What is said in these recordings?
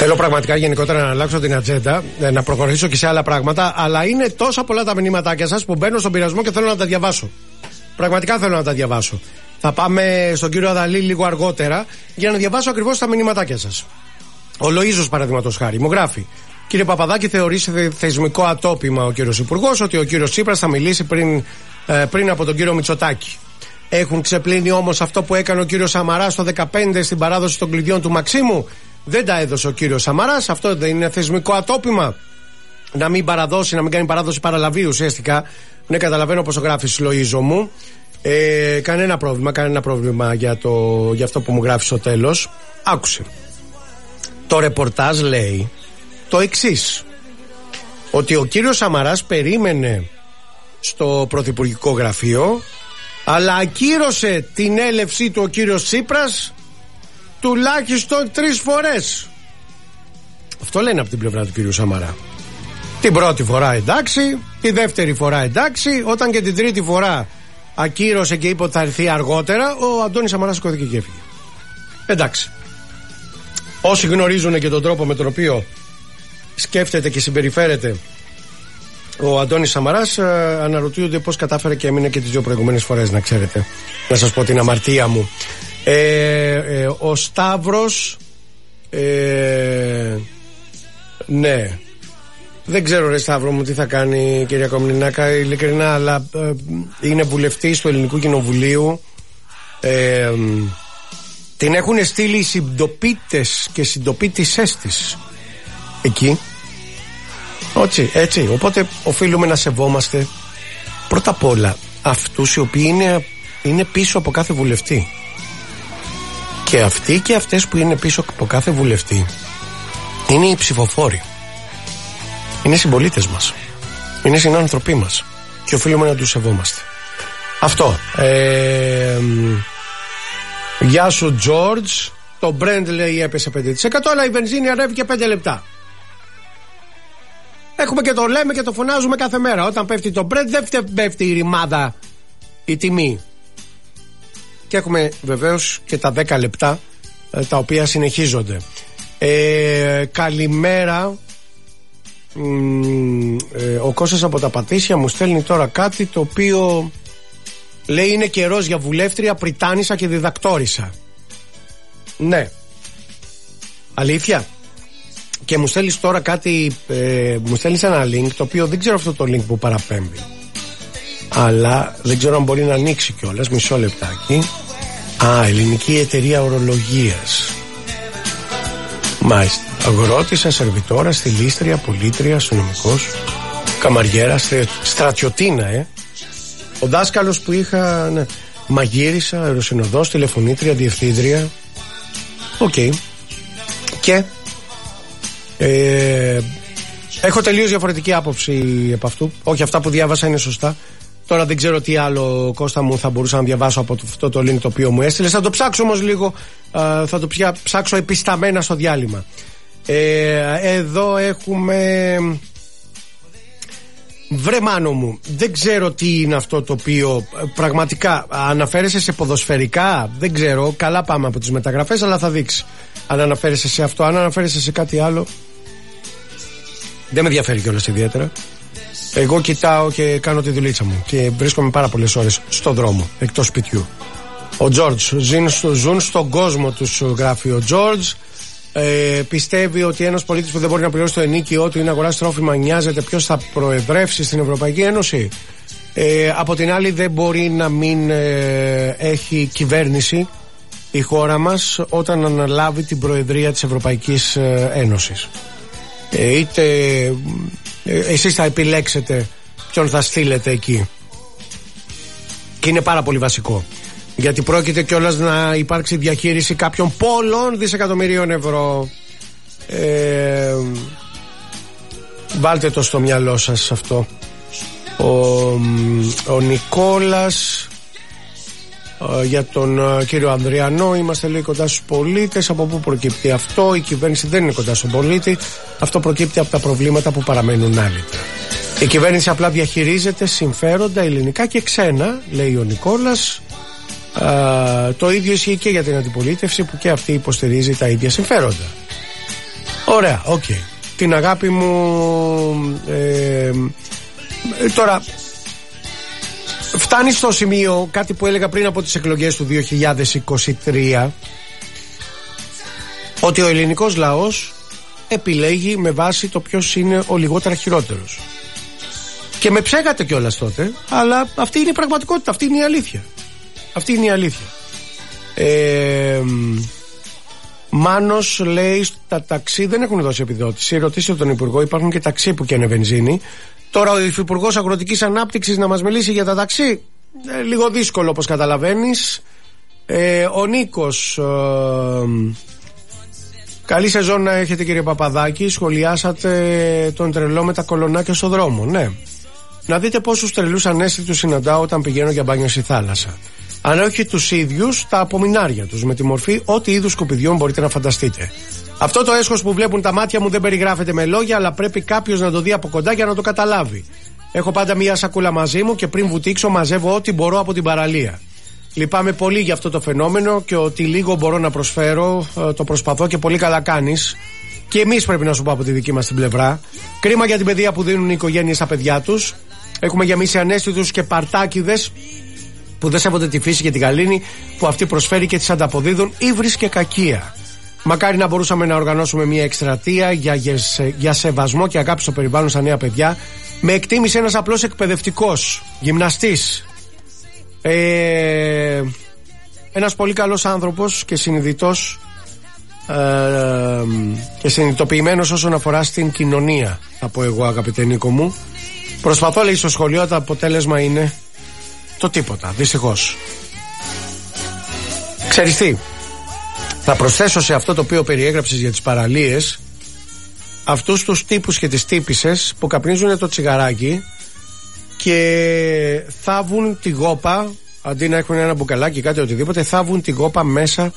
Θέλω πραγματικά γενικότερα να αλλάξω την ατζέντα, να προχωρήσω και σε άλλα πράγματα, αλλά είναι τόσα πολλά τα μηνύματάκια σας που μπαίνω στον πειρασμό και θέλω να τα διαβάσω. Πραγματικά θέλω να τα διαβάσω. Θα πάμε στον κύριο Αδαλή λίγο αργότερα για να διαβάσω ακριβώς τα μηνύματάκια σας. Ο Λοΐζος, παραδείγματος χάρη, μου γράφει: Κύριε Παπαδάκη, θεωρεί θεσμικό ατόπιμα ο κύριος Υπουργός ότι ο κύριος Τσίπρας θα μιλήσει πριν από τον κύριο Μητσοτάκη. Έχουν ξεπλύνει όμως αυτό που έκανε ο κύριος Σαμαράς το 2015 στην παράδοση των κλειδιών του Μαξίμου? Δεν τα έδωσε ο κύριος Σαμαράς. Αυτό δεν είναι θεσμικό ατόπιμα? Να μην παραδώσει, να μην κάνει παράδοση παραλαβή ουσιαστικά. Ναι, καταλαβαίνω πως το γράφεις, Λοΐζο μου. Κανένα πρόβλημα για αυτό που μου γράφει στο τέλος. Άκουσε. Το ρεπορτάζ λέει το εξής: ότι ο κύριος Σαμαράς περίμενε στο πρωθυπουργικό γραφείο, αλλά ακύρωσε την έλευσή του ο κύριος Τσίπρας τουλάχιστον 3 φορές. Αυτό λένε από την πλευρά του κύριου Σαμαρά. Την πρώτη φορά εντάξει, τη δεύτερη φορά εντάξει, όταν και την τρίτη φορά ακύρωσε και είπε ότι θα έρθει αργότερα, ο Αντώνης Σαμαράς σηκώθηκε και έφυγε. Εντάξει. Όσοι γνωρίζουν και τον τρόπο με τον οποίο σκέφτεται και συμπεριφέρεται ο Αντώνης Σαμαράς, αναρωτιούνται πώς κατάφερε και έμεινε και τις 2 προηγούμενες φορές, να ξέρετε. Να σας πω την αμαρτία μου. Ο Σταύρος, ναι, δεν ξέρω ρε Σταύρο μου τι θα κάνει κυρία Κομνηνάκα, ειλικρινά, αλλά είναι βουλευτής του Ελληνικού Κοινοβουλίου. Την έχουν στείλει οι συντοπίτες και συντοπίτησές της εκεί. Έτσι, οπότε οφείλουμε να σεβόμαστε πρώτα απ' όλα αυτούς οι οποίοι είναι πίσω από κάθε βουλευτή. Και αυτοί και αυτές που είναι πίσω από κάθε βουλευτή είναι οι ψηφοφόροι. Είναι συμπολίτες μας. Είναι συνάνθρωποι μας. Και οφείλουμε να τους σεβόμαστε. Αυτό. Γεια σου George. Το Brent λέει έπεσε 5%, αλλά η βενζίνη ανέβηκε 5 λεπτά. Έχουμε και το λέμε και το φωνάζουμε κάθε μέρα. Όταν πέφτει το Brent δεν πέφτει η ρημάδα, η τιμή. Και έχουμε βεβαίως και τα 10 λεπτά τα οποία συνεχίζονται. Καλημέρα. Ο Κώστας από τα Πατήσια μου στέλνει τώρα κάτι το οποίο λέει είναι καιρός για βουλεύτρια, πριτάνισσα και διδακτόρισα. Ναι. Αλήθεια. Και μου στέλνεις τώρα κάτι, μου στέλνεις ένα link το οποίο δεν ξέρω αυτό το link που παραπέμπει, αλλά δεν ξέρω αν μπορεί να ανοίξει κιόλας. Μισό λεπτάκι. Ελληνική Εταιρεία Ορολογίας. Μάλιστα. Αγρότησα, σερβιτόρα, στιλίστρια, πολίτρια, αστυνομικός, καμαριέρα, στρατιωτίνα, Ο δάσκαλος που είχα, ναι. Μαγείρισα, αεροσυνοδός, τηλεφωνήτρια, διευθύντρια. Οκ. Και έχω τελείως διαφορετική άποψη από αυτού. Όχι, αυτά που διάβασα είναι σωστά. Τώρα δεν ξέρω τι άλλο, Κώστα μου, θα μπορούσα να διαβάσω από αυτό το link το οποίο μου έστειλες. Θα το ψάξω όμως λίγο, θα το ψάξω επισταμένα στο διάλειμμα. Εδώ έχουμε... Βρε Μάνο μου, δεν ξέρω τι είναι αυτό το οποίο πραγματικά αναφέρεσαι σε ποδοσφαιρικά, δεν ξέρω, καλά πάμε από τις μεταγραφές, αλλά θα δείξει αν αναφέρεσαι σε αυτό. Αν αναφέρεσαι σε κάτι άλλο, δεν με ενδιαφέρει κιόλας ιδιαίτερα. Εγώ κοιτάω και κάνω τη δουλίτσα μου και βρίσκομαι πάρα πολλές ώρες στον δρόμο, εκτός σπιτιού. Ο Τζόρτζ, ζουν στον κόσμο τους, γράφει ο Τζόρτζ. Πιστεύει ότι ένας πολίτης που δεν μπορεί να πληρώσει το ενίκιο του ή να αγοράσει τρόφιμα νοιάζεται ποιος θα προεδρεύσει στην Ευρωπαϊκή Ένωση. Από την άλλη δεν μπορεί να μην έχει κυβέρνηση η χώρα μας όταν αναλάβει την προεδρία της Ευρωπαϊκής Ένωσης. Είτε εσείς θα επιλέξετε ποιον θα στείλετε εκεί. Και είναι πάρα πολύ βασικό, γιατί πρόκειται κιόλας να υπάρξει διαχείριση κάποιων πολλών δισεκατομμυρίων ευρώ. Βάλτε το στο μυαλό σας αυτό. Ο Νικόλας, για τον κύριο Ανδριανό, είμαστε λέει κοντά στους πολίτες. Από πού προκύπτει αυτό? Η κυβέρνηση δεν είναι κοντά στον πολίτη. Αυτό προκύπτει από τα προβλήματα που παραμένουν άλυτα. Η κυβέρνηση απλά διαχειρίζεται συμφέροντα ελληνικά και ξένα, λέει ο Νικόλας. Το ίδιο ισχύει και για την αντιπολίτευση, που και αυτή υποστηρίζει τα ίδια συμφέροντα. Ωραία, οκ. Την αγάπη μου. Τώρα φτάνει στο σημείο κάτι που έλεγα πριν από τις εκλογές του 2023, ότι ο ελληνικός λαός επιλέγει με βάση το ποιος είναι ο λιγότερα χειρότερος. Και με ψέγατε κιόλας τότε, αλλά αυτή είναι η πραγματικότητα, αυτή είναι η αλήθεια. Αυτή είναι η αλήθεια. Μάνος λέει τα ταξί δεν έχουν δώσει επιδότηση. Ρωτήστε τον Υπουργό, υπάρχουν και ταξί που καίνε βενζίνη. Τώρα ο Υφυπουργός Αγροτικής Ανάπτυξης να μας μιλήσει για τα ταξί, λίγο δύσκολο όπως καταλαβαίνεις. Ο Νίκος, καλή σεζόν να έχετε κύριε Παπαδάκη. Σχολιάσατε τον τρελό με τα κολονάκια στο δρόμο. Ναι. Να δείτε πόσους τρελούς ανέστητους συναντάω όταν πηγαίνω για μπάνιο στη θάλασσα. Αν όχι τους ίδιους, τα απομεινάρια τους, με τη μορφή ό,τι είδους σκουπιδιών μπορείτε να φανταστείτε. Αυτό το έσχος που βλέπουν τα μάτια μου δεν περιγράφεται με λόγια, αλλά πρέπει κάποιος να το δει από κοντά για να το καταλάβει. Έχω πάντα μία σακούλα μαζί μου και πριν βουτήξω μαζεύω ό,τι μπορώ από την παραλία. Λυπάμαι πολύ για αυτό το φαινόμενο και ότι λίγο μπορώ να προσφέρω, το προσπαθώ και πολύ καλά κάνεις. Και εμείς πρέπει να σου πω από τη δική μας την πλευρά. Κρίμα για την παιδεία που δίνουν οι οικογένειες στα παιδιά τους. Έχουμε γεμίσει ανέστητους και παρτάκιδες που δεν σέβονται τη φύση και την γαλήνη που αυτή προσφέρει και τις ανταποδίδουν ύβρις και κακία. Μακάρι να μπορούσαμε να οργανώσουμε μια εκστρατεία για σεβασμό και αγάπη στο περιβάλλον στα νέα παιδιά, με εκτίμηση ένας απλός εκπαιδευτικός, γυμναστής, ένας πολύ καλός άνθρωπος και συνειδητός και συνειδητοποιημένος όσον αφορά στην κοινωνία, θα πω εγώ αγαπητέ Νίκο μου. Προσπαθώ, λέει, στο σχολείο, το αποτέλεσμα είναι το τίποτα, δυστυχώς. Ξέρεις τι, θα προσθέσω σε αυτό το οποίο περιέγραψες για τις παραλίες αυτούς τους τύπους και τις τύπισσες που καπνίζουν το τσιγαράκι και θάβουν τη γόπα, αντί να έχουν ένα μπουκαλάκι ή κάτι οτιδήποτε, θάβουν τη γόπα μέσα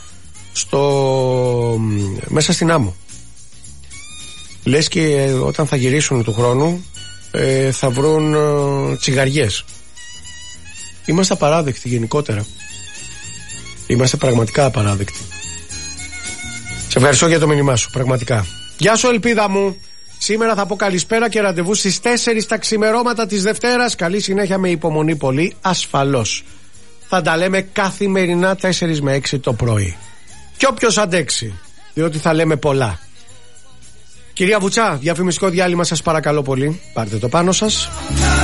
στην άμμο. Λες και όταν θα γυρίσουν του χρόνου θα βρουν τσιγαριές. Είμαστε απαράδεκτοι γενικότερα. Είμαστε πραγματικά απαράδεκτοι. Σε ευχαριστώ για το μήνυμά σου, πραγματικά. Γεια σου ελπίδα μου. Σήμερα θα πω καλησπέρα και ραντεβού στις 4 τα ξημερώματα της Δευτέρας. Καλή συνέχεια με υπομονή πολύ, ασφαλώς. Θα τα λέμε καθημερινά 4 με 6 το πρωί. Και όποιος αντέξει, διότι θα λέμε πολλά. Κυρία Βουτσά, διαφημιστικό διάλειμμα σας παρακαλώ πολύ. Πάρτε το πάνω σας.